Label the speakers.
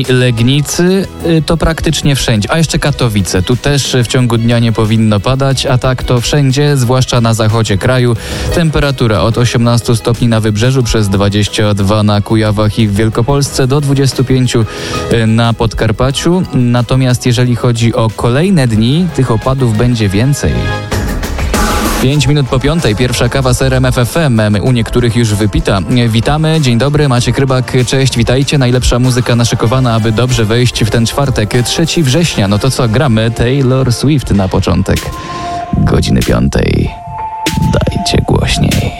Speaker 1: Legnicy, to praktycznie wszędzie. A jeszcze Katowice. Tu też w ciągu dnia nie powinno padać, a tak to wszędzie, zwłaszcza na zachodzie kraju. Temperatura od 18 stopni na Wybrzeżu, przez 22 na Kujawach i w Wielkopolsce, do 25 na Podkarpaciu. Natomiast jeżeli chodzi o kolejne dni, tych opadów będzie więcej. 5 minut po 5, pierwsza kawa z RMF FM, u niektórych już wypita. Witamy, dzień dobry, Maciek Rybak, cześć, witajcie. Najlepsza muzyka naszykowana, aby dobrze wejść w ten czwartek, 3 września. No to co, gramy Taylor Swift na początek godziny 5. Dajcie głośniej.